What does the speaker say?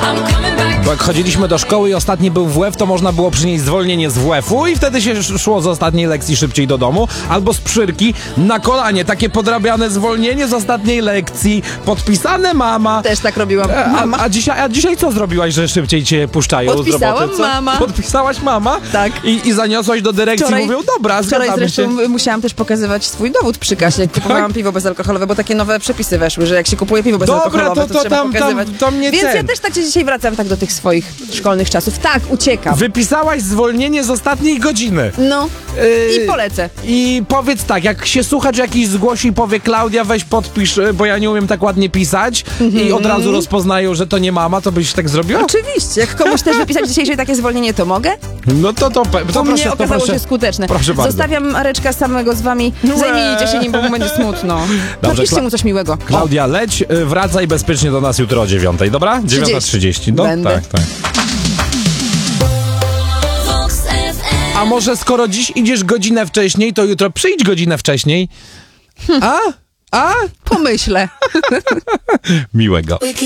Bo jak chodziliśmy do szkoły i ostatni był WF, to można było przynieść zwolnienie z WF-u i wtedy się szło z ostatniej lekcji szybciej do domu. Albo z przyrki na kolanie, takie podrabiane zwolnienie z ostatniej lekcji, podpisane mama. Też tak robiłam. Mama. A dzisiaj co zrobiłaś, że szybciej cię puszczają z Podpisałam roboty? Co? mama. Podpisałaś mama? Tak. I zaniosłaś do dyrekcji i mówią, dobra, Wczoraj zgadzamy zresztą się. musiałam też pokazywać swój dowód przy kasie, jak kupowałam piwo bezalkoholowe, bo takie nowe przepisy weszły, że jak się kupuje piwo bezalkoholowe, to trzeba pokazywać. to mnie Więc ten. ja też tak dzisiaj wracam tak do tych swoich szkolnych czasów. Tak, uciekam. Wypisałaś zwolnienie z ostatniej godziny. No i polecę. I powiedz tak, jak się słuchacz jakiś zgłosi i powie, Klaudia, weź podpisz, bo ja nie umiem tak ładnie pisać i od razu rozpoznają, że to nie mama, to byś tak zrobiła? Oczywiście. Jak komuś też wypisać dzisiejsze takie zwolnienie, to mogę? No to To mnie okazało się skuteczne. Proszę bardzo. Zostawiam Mareczka samego z wami. Zajmijcie się nim, bo mu będzie smutno. Napiszcie mu coś miłego. Klaudia, leć, wracaj bezpiecznie do nas jutro o 9:00, dobra? 9:30. No, Będę. tak. A może skoro dziś idziesz godzinę wcześniej, to jutro przyjdź godzinę wcześniej. A? Pomyślę. Miłego.